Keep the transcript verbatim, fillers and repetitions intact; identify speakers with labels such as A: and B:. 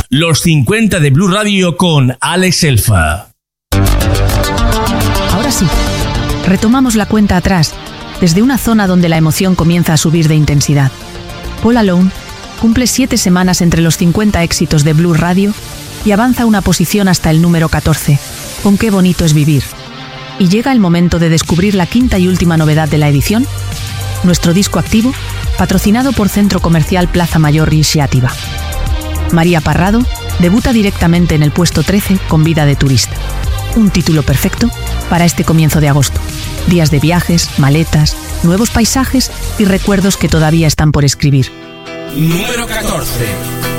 A: Los cincuenta de Blue Radio con Alex Elfa.
B: Ahora sí, retomamos la cuenta atrás, desde una zona donde la emoción comienza a subir de intensidad. Paul Alone cumple siete semanas entre los cincuenta éxitos de Blue Radio y avanza una posición hasta el número catorce, con Qué bonito es vivir. Y llega el momento de descubrir la quinta y última novedad de la edición, nuestro disco activo, patrocinado por Centro Comercial Plaza Mayor y Xiativa. María Parrado debuta directamente en el puesto trece con Vida de turista. Un título perfecto para este comienzo de agosto. Días de viajes, maletas, nuevos paisajes y recuerdos que todavía están por escribir.
A: Número catorce.